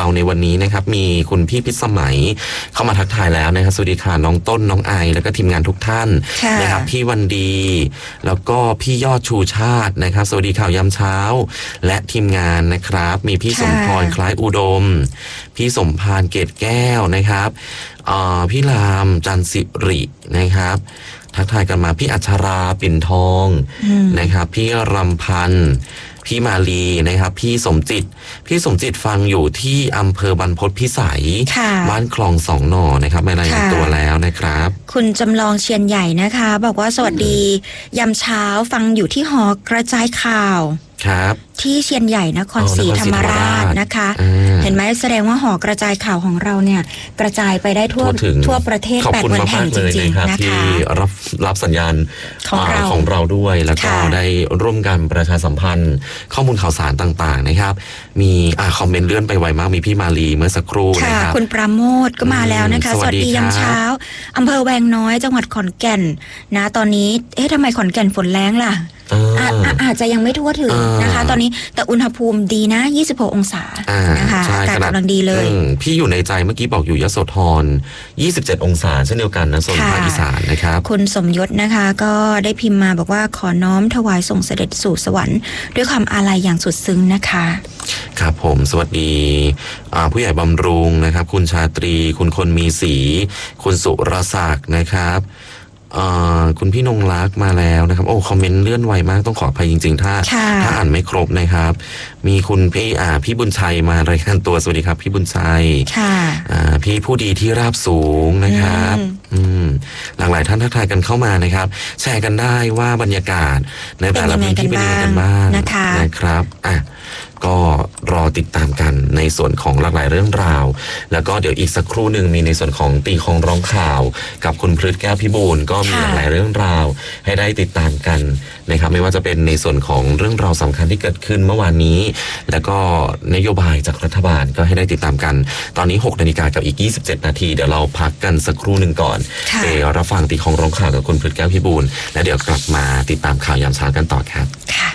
ในวันนี้นะครับมีคุณพี่พิสมัยเข้ามาทักทายแล้วนะครับสวัสดีค่ะน้องต้นน้องไอแล้วก็ทีมงานทุกท่านนะครับพี่วันดีแล้วก็พี่ยอดชูชาตินะครับสวัสดีข่าวยามเช้าและทีมงานนะครับมีพี่สมพรคล้ายอุดมพี่สมพานเกตแก้วนะครับพี่รามจันสิรินะครับทักทายกันมาพี่อัชราปิ่นทองนะครับพี่รำพันธ์พี่มาลีนะครับพี่สมจิตฟังอยู่ที่อำเภอบรรพตพิสัยบ้านคลองสองหน่อนะครับมารายงานตัวแล้วนะครับคุณจำลองเชียนใหญ่นะคะบอกว่าสวัสดียามเช้าฟังอยู่ที่หอกระจายข่าวครับที่เชียนใหญ่นครศรีธรรมราชนะคะเห็นไหมแสดงว่าหอกระจายข่าวของเราเนี่ยกระจายไปได้ทั่วประเทศ8 เมืองแห่งจริงๆนะคะที่รับสัญญาณของเราด้วยแล้วก็ได้ร่วมกันประชาสัมพันธ์ข้อมูลข่าวสารต่างๆนะครับมีคอมเมนต์เลื่อนไปไวมากมีพี่มาลีเมื่อสักครู่นะครับคุณปราโมทก็มาแล้วนะคะสวัสดียามเช้าอำเภอแวงน้อยจังหวัดขอนแก่นนะตอนนี้ทำไมขอนแก่นฝนแรงล่ะอาจจะยังไม่ทั่วถึงนะคะตอนนี้แต่อุณหภูมิดีนะ26 องศานะคะอากาศกำลังดีเลยพี่อยู่ในใจเมื่อกี้บอกอยู่ยโสธร27 องศาเช่นเดียวกันนะโซนภาคอีสานนะครับคุณสมยศนะคะก็ได้พิมพ์มาบอกว่าขอน้อมถวายส่งเสด็จสู่สวรรค์ด้วยความอาลัยอย่างสุดซึ้งนะคะครับผมสวัสดีผู้ใหญ่บำรุงนะครับคุณชาตรีคุณคนมีสีคุณสุรศักดิ์นะครับคุณพี่นงรักมาแล้วนะครับโอ้คอมเมนต์เลื่อนไวมากต้องขออภัยจริงๆถ้าอ่านไม่ครบนะครับมีคุณพี่บุญชัยมารายงานตัวสวัสดีครับพี่บุญชัยพี่ผู้ดีที่ราบสูงนะครับหลากหลายท่านทักทายกันเข้ามานะครับแชร์กันได้ว่าบรรยากาศในแต่ละพื้นที่เป็นยังไงกันบ้างนะครับก็รอติดตามกันในส่วนของหลากหลายเรื่องราวแล้วก็เดี๋ยวอีกสักครู่หนึ่งมีในส่วนของตีของร้องข่าวกับคุณพฤทธิ์แก้วพิบูลก็มีหลากหลายเรื่องราวให้ได้ติดตามกันนะครับไม่ว่าจะเป็นในส่วนของเรื่องราวสำคัญที่เกิดขึ้นเมื่อวานนี้แล้วก็นโยบายจากรัฐบาลก็ให้ได้ติดตามกันตอนนี้ 6 นาฬิกากับอีก27 นาทีเดี๋ยวเราพักกันสักครู่หนึ่งก่อนรับฟังตีของร้องข่าวกับคุณพฤทธิ์แก้วพิบูลแล้วเดี๋ยวกลับมาติดตามข่าวยามเช้ากันต่อครับ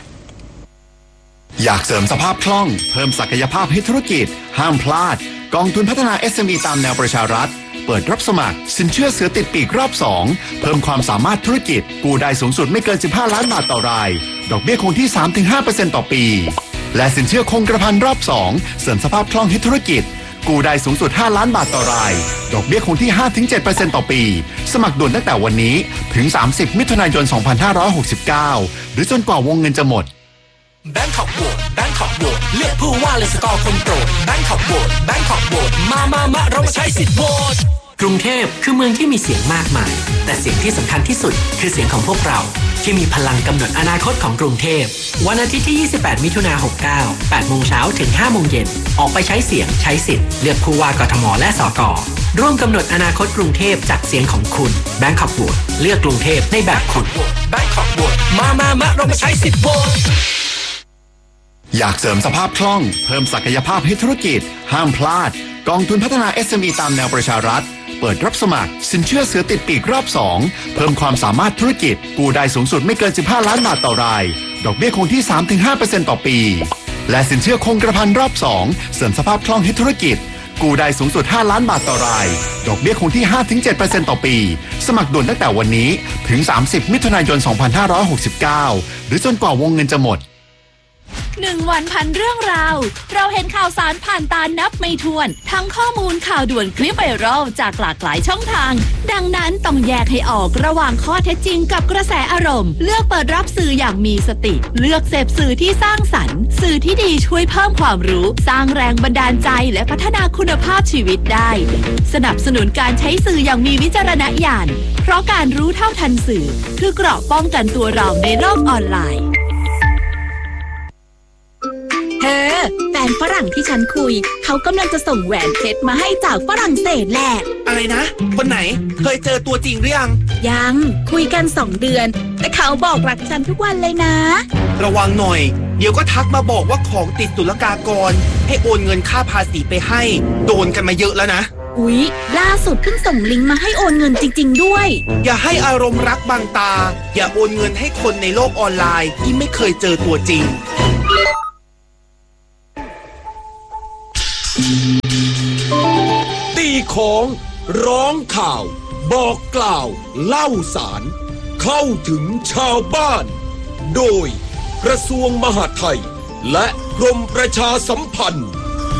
อยากเสริมสภาพคล่องเพิ่มศักยภาพให้ธุรกิจห้ามพลาดกองทุนพัฒนา SME ตามแนวประชารัฐเปิดรับสมัครสินเชื่อเสือติดปีกรอบ 2เพิ่มความสามารถธุรกิจกู้ได้สูงสุดไม่เกิน15 ล้านบาทต่อรายดอกเบี้ยคงที่ 3-5% ต่อปีและสินเชื่อคงกระพันรอบ 2เสริมสภาพคล่องให้ธุรกิจกู้ได้สูงสุด5 ล้านบาทต่อรายดอกเบี้ยคงที่ 5-7% ต่อปีสมัครด่วนตั้งแต่วันนี้ถึง30 มิถุนายน 2569หรือจนกว่าวงเงินจะหมด Bangkok โหวต Bangkok โหวตเลือกผู้ว่าและสกอร์คนโปรด Bangkok โหวต Bangkok โหวตมาเรามาใช้สิทธิ์โหวตกรุงเทพคือเมืองที่มีเสียงมากมายแต่เสียงที่สำคัญที่สุดคือเสียงของพวกเราที่มีพลังกำหนดอนาคตของกรุงเทพวันอาทิตย์ที่28 มิถุนายน 69 8 โมงเช้าถึง 5 โมงเย็นออกไปใช้เสียงใช้สิทธิ์เลือกผู้ว่ากทมและสกร่วมกำหนดอนาคตกรุงเทพจากเสียงของคุณ Bangkok โหวตเลือกกรุงเทพในแบบคุณ Bangkok โหวตมาเรามาใช้สิทธิ์โหวตอยากเสริมสภาพคล่องเพิ่มศักยภาพให้ธุรกิจห้ามพลาดกองทุนพัฒนา SME ตามแนวประชารัฐเปิดรับสมัครสินเชื่อเสือติดปีกรอบ 2เพิ่มความสามารถธุรกิจกู้ได้สูงสุดไม่เกิน15 ล้านบาทต่อรายดอกเบี้ยคงที่ 3-5% ต่อปีและสินเชื่อคงกระพันรอบ 2เสริมสภาพคล่องให้ธุรกิจกู้ได้สูงสุด5 ล้านบาทต่อรายดอกเบี้ยคงที่ 5-7% ต่อปีสมัครด่วนตั้งแต่วันนี้ถึง30 มิถุนายน 2569หรือจนกว่าวงเงินจะหมด 1 วันพันเรื่องราวเราเห็นข่าวสารผ่านตานับไม่ถ้วนทั้งข้อมูลข่าวด่วนคลิปไวรัลจากหลากหลายช่องทางดังนั้นต้องแยกให้ออกระหว่างข้อเท็จจริงกับกระแสอารมณ์เลือกเปิดรับสื่ออย่างมีสติเลือกเสพสื่อที่สร้างสรรค์สื่อที่ดีช่วยเพิ่มความรู้สร้างแรงบันดาลใจและพัฒนาคุณภาพชีวิตได้สนับสนุนการใช้สื่ออย่างมีวิจารณญาณเพราะการรู้เท่าทันสื่อคือเกราะป้องกันตัวเราในโลกออนไลน์แฟนฝรั่งที่ฉันคุยเขากำลังจะส่งแหวนเพชรมาให้จากฝรั่งเศสแหละอะไรนะคนไหนเคยเจอตัวจริงหรือยังคุยกัน2 เดือนแต่เขาบอกรักฉันทุกวันเลยนะระวังหน่อยเดี๋ยวก็ทักมาบอกว่าของติดศุลกากรให้โอนเงินค่าภาษีไปให้โดนกันมาเยอะแล้วนะอุ๊ยล่าสุดเพิ่งส่งลิงก์มาให้โอนเงินจริงๆด้วยอย่าให้อารมณ์รักบังตาอย่าโอนเงินให้คนในโลกออนไลน์ที่ไม่เคยเจอตัวจริงของร้องข่าวบอกกล่าวเล่าสารเข้าถึงชาวบ้านโดยกระทรวงมหาดไทยและกรมประชาสัมพันธ์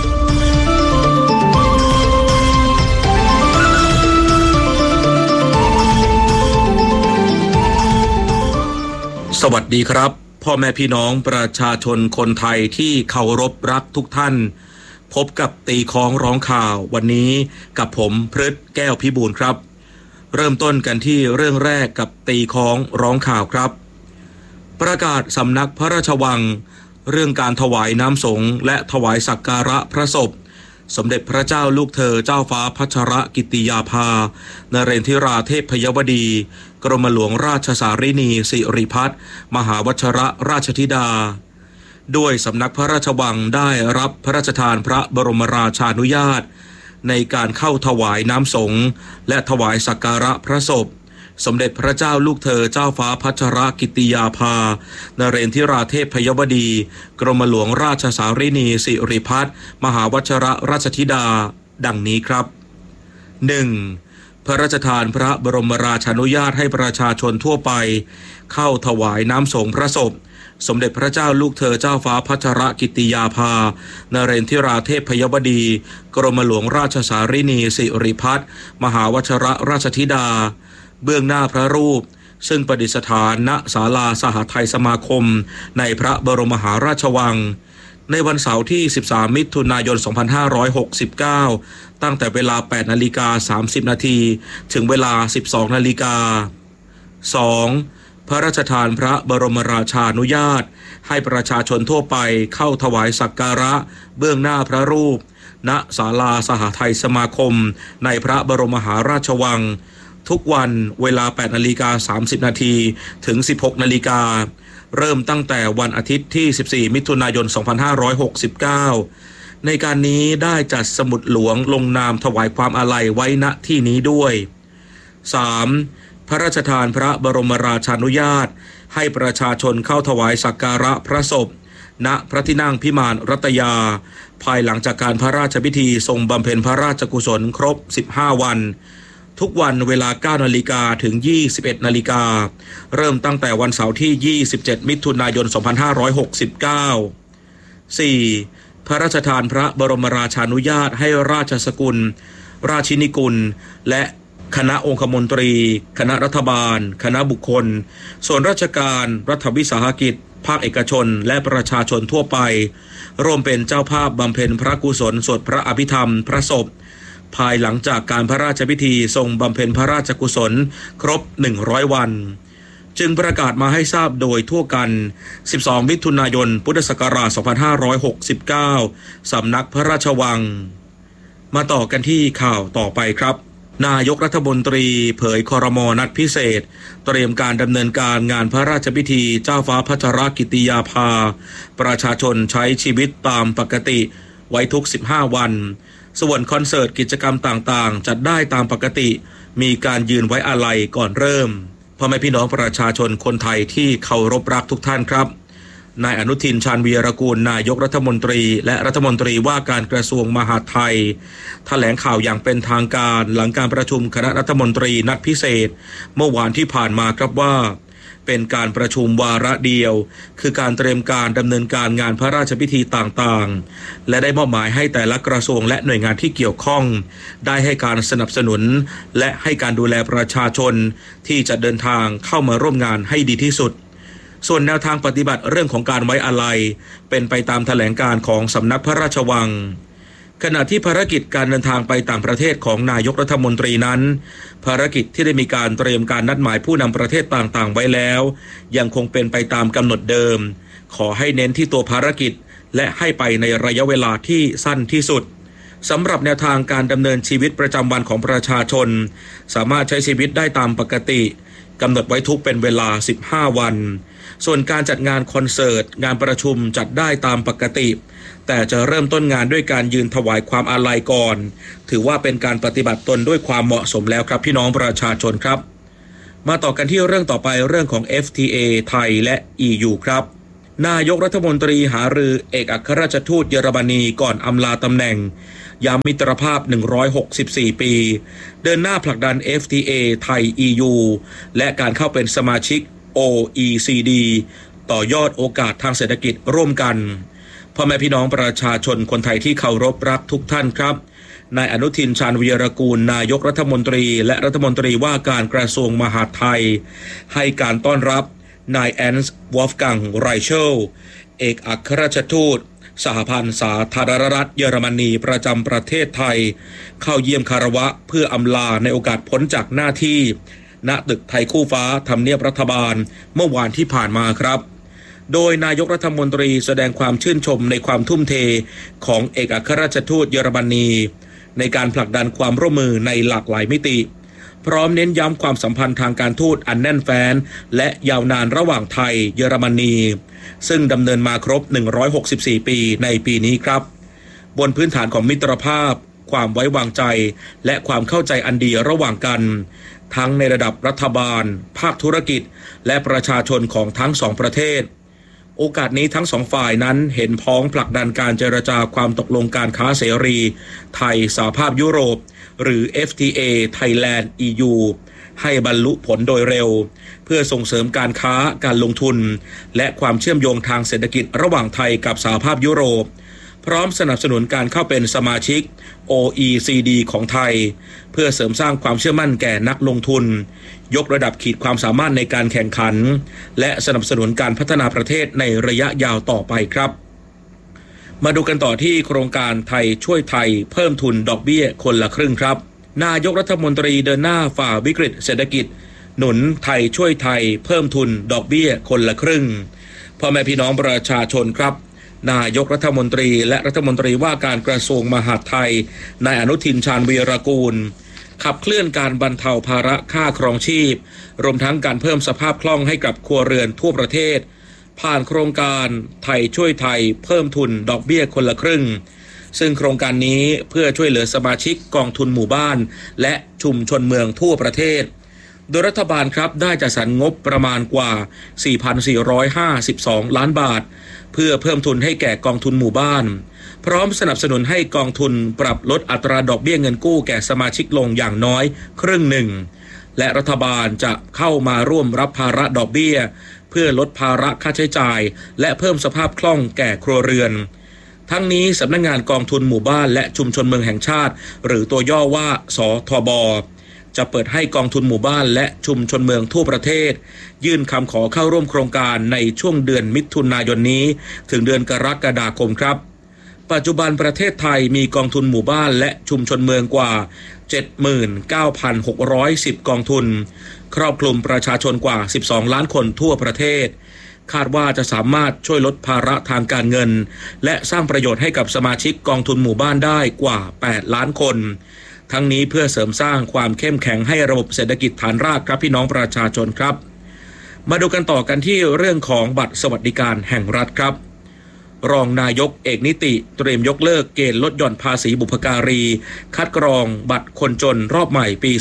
สวัสดีครับพ่อแม่พี่น้องประชาชนคนไทยที่เคารพรักทุกท่านพบกับตีค้องร้องข่าววันนี้กับผมพฤทธิ์แก้วพิบูลครับเริ่มต้นกันที่เรื่องแรกกับตีค้องร้องข่าวครับประกาศสำนักพระราชวังเรื่องการถวายน้ำสงฆ์และถวายสักการะพระศพสมเด็จพระเจ้าลูกเธอเจ้าฟ้าพัชรกิติยาภานเรนทิราเทพยวดีกรมหลวงราชสารินีสิริพัฒน์มหาวชรราชธิดาด้วยสำนักพระราชวังได้รับพระราชทานพระบรมราชานุญาตในการเข้าถวายน้ำสงฆ์และถวายสักการะพระศพสมเด็จพระเจ้าลูกเธอเจ้าฟ้าพัชรกิติยาภานเรนทิราเทพยวดีกรมหลวงราชสารินีสิริพัฒน์มหาวชรราชธิดาดังนี้ครับ 1. พระราชทานพระบรมราชานุญาตให้ประชาชนทั่วไปเข้าถวายน้ำสงฆ์พระศพสมเด็จพระเจ้าลูกเธอเจ้าฟ้าพัชรกิติยาภานเรนทิราเทพยวดีกรมหลวงราชสารินีสิริพัฒน์มหาวชรราชธิดาเบื้องหน้าพระรูปซึ่งประดิษฐานณศาลาสหทัยสมาคมในพระบรมมหาราชวังในวันเสาร์ที่13มิถุนายน2569ตั้งแต่เวลา 8:30 น.ถึงเวลา 12:00 น. 2. พระราชทานพระบรมราชานุญาตให้ประชาชนทั่วไปเข้าถวายสักการะเบื้องหน้าพระรูปณศาลาสหทัยสมาคมในพระบรมมหาราชวังทุกวันเวลา 8:30 น.ถึง 16:00 น.เริ่มตั้งแต่วันอาทิตย์ที่ 14 มิถุนายน 2569ในการนี้ได้จัดสมุดหลวงลงนามถวายความอาลัยไว้ณที่นี้ด้วย 3. พระราชทานพระบรมราชานุญาตให้ประชาชนเข้าถวายสักการะพระศพณพระที่นั่งพิมานรัตยาภายหลังจากการพระราชพิธีทรงบำเพ็ญพระราชกุศลครบ 15 วันทุกวันเวลา 9:00 น.ถึง 21:00 น.เริ่มตั้งแต่วันเสาร์ที่ 27 มิถุนายน 2569 4. พระราชทานพระบรมราชานุญาตให้ราชสกุลราชินีกุลและคณะองคมนตรีคณะรัฐบาลคณะบุคคลส่วนราชการรัฐวิสาหกิจภาคเอกชนและประชาชนทั่วไปร่วมเป็นเจ้าภาพบำเพ็ญพระกุศลสวดพระอภิธรรมพระศพภายหลังจากการพระราชพิธีทรงบำเพ็ญพระราชกุศลครบ100วันจึงประกาศมาให้ทราบโดยทั่วกัน12มิถุนายนพุทธศักราช2569สำนักพระราชวังมาต่อกันที่ข่าวต่อไปครับนายกรัฐมนตรีเผยครม.นัดพิเศษเตรียมการดำเนินการงานพระราชพิธีเจ้าฟ้าพัชรกิติยาภาประชาชนใช้ชีวิตตามปกติไว้ทุก15วันส่วนคอนเสิร์ตกิจกรรมต่างๆจัดได้ตามปกติมีการยืนไว้อาลัยก่อนเริ่มพ่อแม่พี่น้องประชาชนคนไทยที่เคารพรักทุกท่านครับนายอนุทินชาญวีรกูลนายกรัฐมนตรีและรัฐมนตรีว่าการกระทรวงมหาดไทยแถลงข่าวอย่างเป็นทางการหลังการประชุมคณะรัฐมนตรีนัดพิเศษเมื่อวานที่ผ่านมาครับว่าเป็นการประชุมวาระเดียวคือการเตรียมการดำเนินการงานพระราชพิธีต่างๆและได้มอบหมายให้แต่ละกระทรวงและหน่วยงานที่เกี่ยวข้องได้ให้การสนับสนุนและให้การดูแลประชาชนที่จะเดินทางเข้ามาร่วมงานให้ดีที่สุดส่วนแนวทางปฏิบัติเรื่องของการไว้อาลัยเป็นไปตามแถลงการของสำนักพระราชวังขณะที่ภารกิจการเดินทางไปต่างประเทศของนายกรัฐมนตรีนั้นภารกิจที่ได้มีการเตรียมการนัดหมายผู้นำประเทศต่างๆไว้แล้วยังคงเป็นไปตามกำหนดเดิมขอให้เน้นที่ตัวภารกิจและให้ไปในระยะเวลาที่สั้นที่สุดสำหรับแนวทางการดำเนินชีวิตประจำวันของประชาชนสามารถใช้ชีวิตได้ตามปกติกำหนดไว้ทุกเป็นเวลา15วันส่วนการจัดงานคอนเสิร์ตงานประชุมจัดได้ตามปกติแต่จะเริ่มต้นงานด้วยการยืนถวายความอาลัยก่อนถือว่าเป็นการปฏิบัติตนด้วยความเหมาะสมแล้วครับพี่น้องประชาชนครับมาต่อกันที่เรื่องต่อไปเรื่องของ FTA ไทยและ EU ครับนายกรัฐมนตรีหารือเอกอัครราชทูตเยอรมนีก่อนอำลาตำแหน่งย้ำมิตรภาพ164ปีเดินหน้าผลักดัน FTA ไทย EU และการเข้าเป็นสมาชิก OECD ต่อยอดโอกาสทางเศรษฐกิจร่วมกันพ่อแม่พี่น้องประชาชนคนไทยที่เคารพรักทุกท่านครับนายอนุทินชาญวีรกูลนายกรัฐมนตรีและรัฐมนตรีว่าการกระทรวงมหาดไทยให้การต้อนรับนายแอนส์ วอล์ฟกัง ไรเชลเอกอัครราชทูตสหพันธ์สาธารณรัฐเยอรมนีประจำประเทศไทยเข้าเยี่ยมคารวะเพื่ออำลาในโอกาสพ้นจากหน้าที่ณตึกไทยคู่ฟ้าทำเนียบรัฐบาลเมื่อวานที่ผ่านมาครับโดยนายกรัฐมนตรีแสดงความชื่นชมในความทุ่มเทของเอกอัครราชทูตเยอรมนีในการผลักดันความร่วมมือในหลากหลายมิติพร้อมเน้นย้ำความสัมพันธ์ทางการทูตอันแน่นแฟ้นและยาวนานระหว่างไทยเยอรมนีซึ่งดำเนินมาครบ164ปีในปีนี้ครับบนพื้นฐานของมิตรภาพความไว้วางใจและความเข้าใจอันดีระหว่างกันทั้งในระดับรัฐบาลภาคธุรกิจและประชาชนของทั้งสองประเทศโอกาสนี้ทั้งสองฝ่ายนั้นเห็นพ้องผลักดันการเจรจาความตกลงการค้าเสรีไทยสหภาพยุโรปหรือ FTA Thailand EU ให้บรรลุผลโดยเร็วเพื่อส่งเสริมการค้าการลงทุนและความเชื่อมโยงทางเศรษฐกิจระหว่างไทยกับสหภาพยุโรปพร้อมสนับสนุนการเข้าเป็นสมาชิก OECD ของไทยเพื่อเสริมสร้างความเชื่อมั่นแก่นักลงทุนยกระดับขีดความสามารถในการแข่งขันและสนับสนุนการพัฒนาประเทศในระยะยาวต่อไปครับมาดูกันต่อที่โครงการไทยช่วยไทยเพิ่มทุนดอกเบี้ยคนละครึ่งครับนายกรัฐมนตรีเดินหน้าฝ่าวิกฤตเศรษฐกิจหนุนไทยช่วยไทยเพิ่มทุนดอกเบี้ยคนละครึ่งพ่อแม่พี่น้องประชาชนครับนายกรัฐมนตรีและรัฐมนตรีว่าการกระทรวงมหาดไทยนายอนุทินชาญวีรกูลขับเคลื่อนการบรรเทาภาระค่าครองชีพรวมทั้งการเพิ่มสภาพคล่องให้กับครัวเรือนทั่วประเทศผ่านโครงการไทยช่วยไทยเพิ่มทุนดอกเบี้ยคนละครึ่งซึ่งโครงการนี้เพื่อช่วยเหลือสมาชิกกองทุนหมู่บ้านและชุมชนเมืองทั่วประเทศโดยรัฐบาลครับได้จัดสรรงบประมาณกว่า 4,452 ล้านบาทเพื่อเพิ่มทุนให้แก่กองทุนหมู่บ้านพร้อมสนับสนุนให้กองทุนปรับลดอัตราดอกเบี้ยเงินกู้แก่สมาชิกลงอย่างน้อยครึ่งหนึ่งและรัฐบาลจะเข้ามาร่วมรับภาระดอกเบี้ยเพื่อลดภาระค่าใช้จ่ายและเพิ่มสภาพคล่องแก่ครัวเรือนทั้งนี้สำนักงานกองทุนหมู่บ้านและชุมชนเมืองแห่งชาติหรือตัวย่อว่าสทบจะเปิดให้กองทุนหมู่บ้านและชุมชนเมืองทั่วประเทศยื่นคำขอเข้าร่วมโครงการในช่วงเดือนมิถุนายนนี้ถึงเดือนกรกฎาคมครับปัจจุบันประเทศไทยมีกองทุนหมู่บ้านและชุมชนเมืองกว่า 79,610 กองทุนครอบคลุมประชาชนกว่า12ล้านคนทั่วประเทศคาดว่าจะสามารถช่วยลดภาระทางการเงินและสร้างประโยชน์ให้กับสมาชิกกองทุนหมู่บ้านได้กว่า8ล้านคนทั้งนี้เพื่อเสริมสร้างความเข้มแข็งให้ระบบเศรษฐกิจฐานรากครับพี่น้องประชาชนครับมาดูกันต่อกันที่เรื่องของบัตรสวัสดิการแห่งรัฐครับรองนายกเอกนิติเตรียมยกเลิกเกณฑ์ลดหย่อนภาษีบุพการีคัดกรองบัตรคนจนรอบใหม่ปี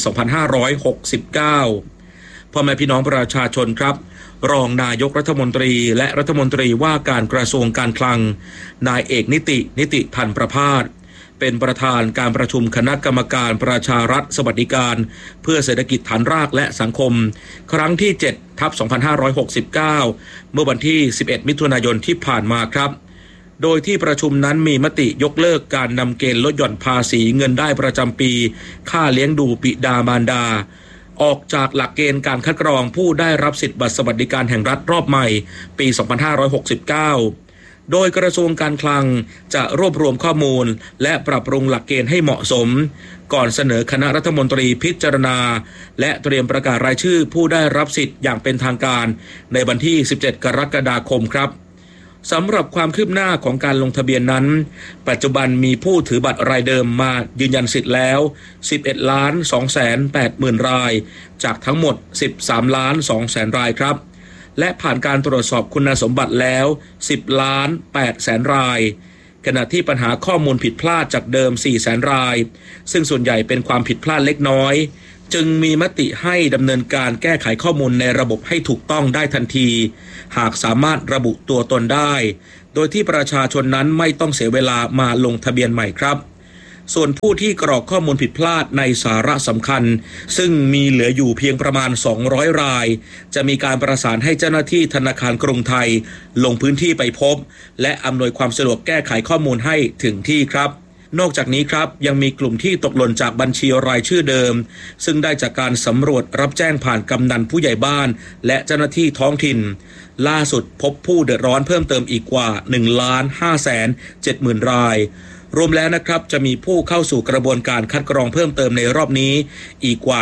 2569 พ่อแม่พี่น้องประชาชนครับรองนายกรัฐมนตรีและรัฐมนตรีว่าการกระทรวงการคลังนายเอกนิติพันธ์ประภาสเป็นประธานการประชุมคณะกรรมการประชารัฐสวัสดิการเพื่อเศรษฐกิจฐานรากและสังคมครั้งที่ 7/2569 เมื่อวันที่ 11 มิถุนายนที่ผ่านมาครับโดยที่ประชุมนั้นมีมติยกเลิกการนำเกณฑ์ลดหย่อนภาษีเงินได้ประจำปีค่าเลี้ยงดูบิดามารดาออกจากหลักเกณฑ์การคัดกรองผู้ได้รับสิทธิบัตรสวัสดิการแห่งรัฐรอบใหม่ปี 2569 โดยกระทรวงการคลังจะรวบรวมข้อมูลและปรับปรุงหลักเกณฑ์ให้เหมาะสมก่อนเสนอคณะรัฐมนตรีพิจารณาและเตรียมประกาศรายชื่อผู้ได้รับสิทธิ์อย่างเป็นทางการในวันที่ 17 กรกฎาคมครับสำหรับความคืบหน้าของการลงทะเบียนนั้นปัจจุบันมีผู้ถือบัตรรายเดิมมายืนยันสิทธิ์แล้ว 11,280,000 รายจากทั้งหมด 13,200,000 รายครับและผ่านการตรวจสอบคุณสมบัติแล้ว 10,800,000 รายขณะที่ปัญหาข้อมูลผิดพลาดจากเดิม 400,000 รายซึ่งส่วนใหญ่เป็นความผิดพลาดเล็กน้อยจึงมีมติให้ดำเนินการแก้ไขข้อมูลในระบบให้ถูกต้องได้ทันทีหากสามารถระบุตัวตนได้โดยที่ประชาชนนั้นไม่ต้องเสียเวลามาลงทะเบียนใหม่ครับส่วนผู้ที่กรอกข้อมูลผิดพลาดในสาระสำคัญซึ่งมีเหลืออยู่เพียงประมาณ200รายจะมีการประสานให้เจ้าหน้าที่ธนาคารกรุงไทยลงพื้นที่ไปพบและอำนวยความสะดวกแก้ไขข้อมูลให้ถึงที่ครับนอกจากนี้ครับยังมีกลุ่มที่ตกหล่นจากบัญชีรายชื่อเดิมซึ่งได้จากการสำรวจรับแจ้งผ่านกำนันผู้ใหญ่บ้านและเจ้าหน้าที่ท้องถิ่นล่าสุดพบผู้เดือดร้อนเพิ่มเติมอีกกว่า 1,570,000 รายรวมแล้วนะครับจะมีผู้เข้าสู่กระบวนการคัดกรองเพิ่มเติมในรอบนี้อีกกว่า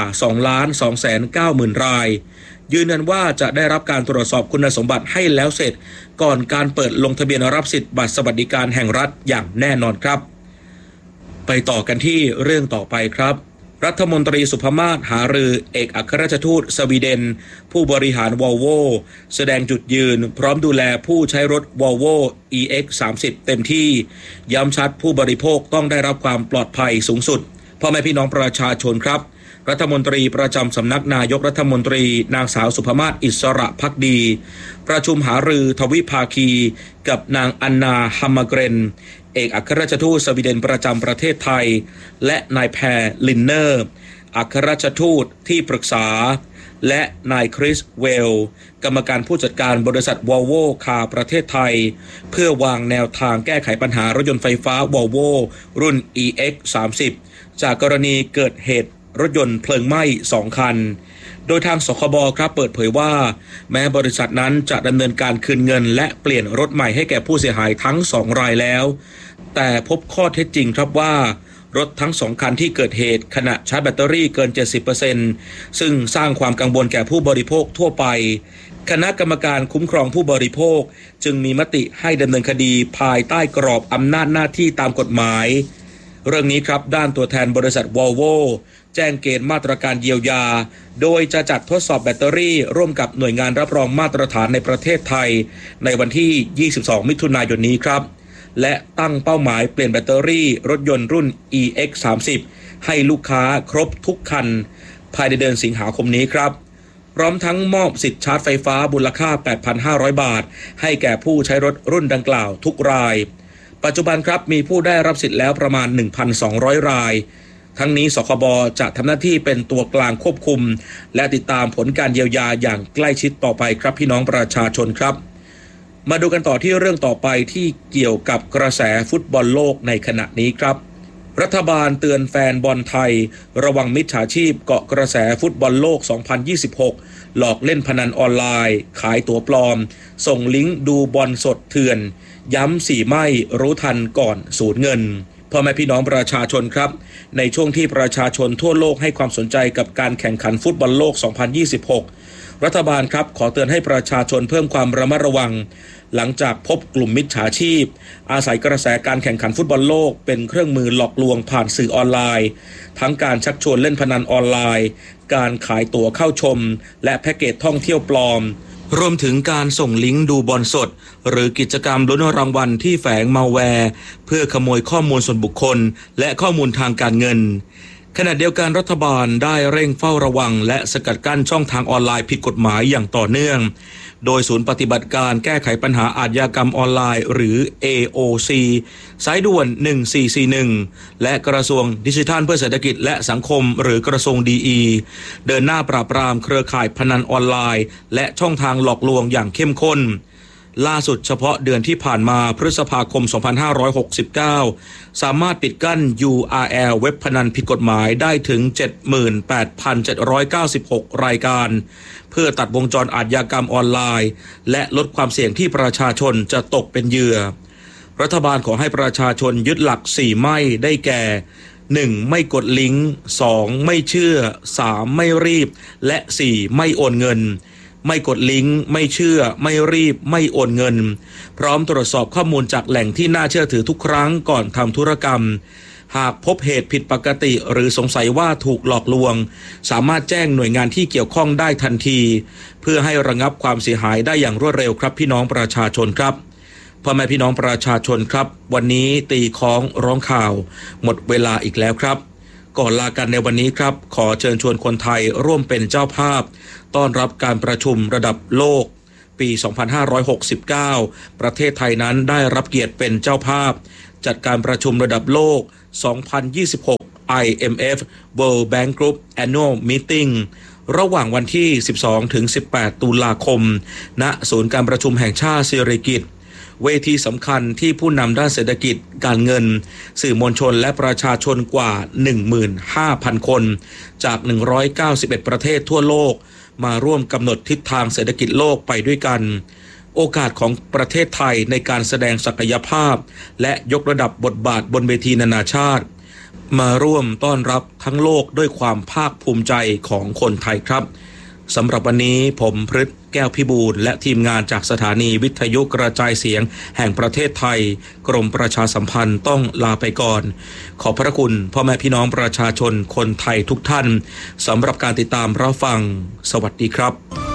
2,290,000 รายยืนยันว่าจะได้รับการตรวจสอบคุณสมบัติให้แล้วเสร็จก่อนการเปิดลงทะเบียนรับสิทธิ์บัตรสวัสดิการแห่งรัฐอย่างแน่นอนครับไปต่อกันที่เรื่องต่อไปครับรัฐมนตรีสุภมาศหารือเอกอัครราชทูตสวีเดนผู้บริหารวอลโวแสดงจุดยืนพร้อมดูแลผู้ใช้รถวอลโว EX30 เต็มที่ย้ำชัดผู้บริโภคต้องได้รับความปลอดภัยสูงสุดพ่อแม่พี่น้องประชาชนครับรัฐมนตรีประจำสำนักนายกรัฐมนตรีนางสาวสุภมาศอิสระภักดีประชุมหารือทวิภาคีกับนางอันนาฮัมมาเกรนเอกอัครราชทูตสวีเดนประจำประเทศไทยและนายแพรลินเนอร์อัครราชทูตที่ปรึกษาและนายคริสเวลกรรมการผู้จัดการบริษัทวอลโวคาร์ประเทศไทยเพื่อวางแนวทางแก้ไขปัญหารถยนต์ไฟฟ้าวอลโวรุ่น EX30 จากกรณีเกิดเหตุรถยนต์เพลิงไหม้2คันโดยทางสคบครับเปิดเผยว่าแม้บริษัทนั้นจะดำเนินการคืนเงินและเปลี่ยนรถใหม่ให้แก่ผู้เสียหายทั้ง2รายแล้วแต่พบข้อเท็จจริงครับว่ารถทั้ง2คันที่เกิดเหตุขณะชาร์จแบตเตอรี่เกิน 70% ซึ่งสร้างความกังวลแก่ผู้บริโภคทั่วไปคณะกรรมการคุ้มครองผู้บริโภคจึงมีมติให้ดำเนินคดีภายใต้กรอบอำนาจหน้าที่ตามกฎหมายเรื่องนี้ครับด้านตัวแทนบริษัทวอลโวแจ้งเกณฑ์มาตรการเยียวยาโดยจะจัดทดสอบแบตเตอรี่ร่วมกับหน่วยงานรับรองมาตรฐานในประเทศไทยในวันที่ 22 มิถุนายนนี้ครับและตั้งเป้าหมายเปลี่ยนแบตเตอรี่รถยนต์รุ่น EX30 ให้ลูกค้าครบทุกคันภายในเดือนสิงหาคมนี้ครับพร้อมทั้งมอบสิทธิ์ชาร์จไฟฟ้ามูลค่า 8,500 บาทให้แก่ผู้ใช้รถรุ่นดังกล่าวทุกรายปัจจุบันครับมีผู้ได้รับสิทธิ์แล้วประมาณ 1,200 รายทั้งนี้สคบจะทำหน้าที่เป็นตัวกลางควบคุมและติดตามผลการเยียวยาอย่างใกล้ชิดต่อไปครับพี่น้องประชาชนครับมาดูกันต่อที่เรื่องต่อไปที่เกี่ยวกับกระแสฟุตบอลโลกในขณะนี้ครับรัฐบาลเตือนแฟนบอลไทยระวังมิจฉาชีพเกาะกระแสฟุตบอลโลก 2026 หลอกเล่นพนันออนไลน์ขายตั๋วปลอมส่งลิงก์ดูบอลสดเถื่อนย้ำ4ไม่รู้ทันก่อนสูญเงินพ่อแม่พี่น้องประชาชนครับในช่วงที่ประชาชนทั่วโลกให้ความสนใจกับการแข่งขันฟุตบอลโลก 2026 รัฐบาลครับขอเตือนให้ประชาชนเพิ่มความระมัดระวังหลังจากพบกลุ่มมิจฉาชีพอาศัยกระแสการแข่งขันฟุตบอลโลกเป็นเครื่องมือหลอกลวงผ่านสื่อออนไลน์ทั้งการชักชวนเล่นพนันออนไลน์การขายตั๋วเข้าชมและแพ็กเกจท่องเที่ยวปลอมรวมถึงการส่งลิงก์ดูบอลสดหรือกิจกรรมลุ้นรางวัลที่แฝงมัลแวร์เพื่อขโมยข้อมูลส่วนบุคคลและข้อมูลทางการเงินขณะเดียวกันรัฐบาลได้เร่งเฝ้าระวังและสกัดกั้นช่องทางออนไลน์ผิดกฎหมายอย่างต่อเนื่องโดยศูนย์ปฏิบัติการแก้ไขปัญหาอาชญากรรมออนไลน์หรือ AOC สายด่วน1441และกระทรวงดิจิทัลเพื่อเศรษฐกิจและสังคมหรือกระทรวงDEเดินหน้าปราบปรามเครือข่ายพนันออนไลน์และช่องทางหลอกลวงอย่างเข้มข้นล่าสุดเฉพาะเดือนที่ผ่านมาพฤษภาคม 2569 สามารถปิดกั้น URL เว็บพนันผิดกฎหมายได้ถึง 78,796 รายการเพื่อตัดวงจรอาชญากรรมออนไลน์และลดความเสี่ยงที่ประชาชนจะตกเป็นเหยื่อรัฐบาลขอให้ประชาชนยึดหลัก4ไม่ได้แก่ 1. ไม่กดลิงก์ 2. ไม่เชื่อ 3. ไม่รีบและ 4. ไม่โอนเงินไม่กดลิงก์ไม่เชื่อไม่รีบไม่โอนเงินพร้อมตรวจสอบข้อมูลจากแหล่งที่น่าเชื่อถือทุกครั้งก่อนทำธุรกรรมหากพบเหตุผิดปกติหรือสงสัยว่าถูกหลอกลวงสามารถแจ้งหน่วยงานที่เกี่ยวข้องได้ทันทีเพื่อให้ระงับความเสียหายได้อย่างรวดเร็วครับพี่น้องประชาชนครับพ่อแม่พี่น้องประชาชนครับวันนี้ตีค้องร้องข่าวหมดเวลาอีกแล้วครับก่อนลากันในวันนี้ครับขอเชิญชวนคนไทยร่วมเป็นเจ้าภาพต้อนรับการประชุมระดับโลกปี 2569 ประเทศไทยนั้นได้รับเกียรติเป็นเจ้าภาพจัดการประชุมระดับโลก 2026 IMF World Bank Group Annual Meeting ระหว่างวันที่ 12-18 ตุลาคมณศูนย์การประชุมแห่งชาติสิริกิติ์เวทีสำคัญที่ผู้นำด้านเศรษฐกิจการเงินสื่อมวลชนและประชาชนกว่า 15,000 คนจาก 191 ประเทศทั่วโลกมาร่วมกำหนดทิศทางเศรษฐกิจโลกไปด้วยกันโอกาสของประเทศไทยในการแสดงศักยภาพและยกระดับบทบาทบนเวทีนานาชาติมาร่วมต้อนรับทั้งโลกด้วยความภาคภูมิใจของคนไทยครับสำหรับวันนี้ผมพฤทธิ์แก้วพิบูลและทีมงานจากสถานีวิทยุกระจายเสียงแห่งประเทศไทยกรมประชาสัมพันธ์ต้องลาไปก่อนขอบพระคุณพ่อแม่พี่น้องประชาชนคนไทยทุกท่านสำหรับการติดตามรับฟังสวัสดีครับ